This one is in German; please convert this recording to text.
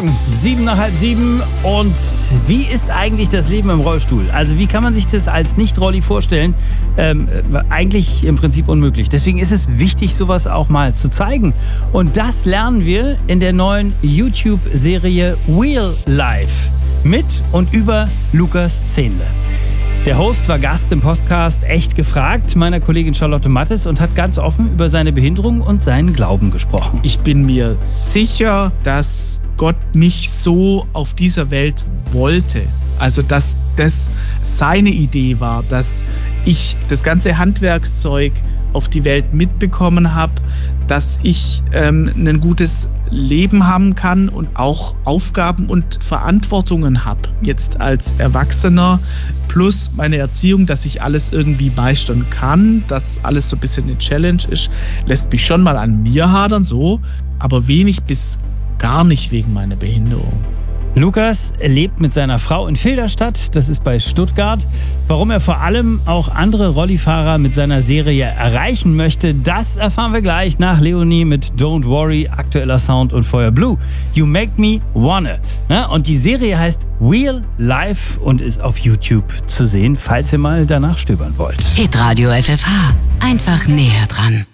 Morgen, 6:07. Und wie ist eigentlich das Leben im Rollstuhl? Also wie kann man sich das als Nicht-Rolli vorstellen? Eigentlich im Prinzip unmöglich. Deswegen ist es wichtig, sowas auch mal zu zeigen. Und das lernen wir in der neuen YouTube-Serie Wheel Life mit und über Lukas Zehnle. Der Host war Gast im Podcast Echt gefragt, meiner Kollegin Charlotte Mattes, und hat ganz offen über seine Behinderung und seinen Glauben gesprochen. Ich bin mir sicher, dass Gott mich so auf dieser Welt wollte. Also, dass das seine Idee war, dass ich das ganze Handwerkszeug auf die Welt mitbekommen habe, dass ich ein gutes Leben haben kann und auch Aufgaben und Verantwortungen habe. Jetzt als Erwachsener plus meine Erziehung, dass ich alles irgendwie meistern kann, dass alles so ein bisschen eine Challenge ist, lässt mich schon mal an mir hadern, so, aber wenig bis gar nicht wegen meiner Behinderung. Lukas lebt mit seiner Frau in Filderstadt, das ist bei Stuttgart. Warum er vor allem auch andere Rollifahrer mit seiner Serie erreichen möchte, das erfahren wir gleich nach Leonie mit Don't Worry, aktueller Sound und vorher Blue. You Make Me Wanna. Ja, und die Serie heißt Wheel Life und ist auf YouTube zu sehen, falls ihr mal danach stöbern wollt. Hitradio FFH. Einfach näher dran.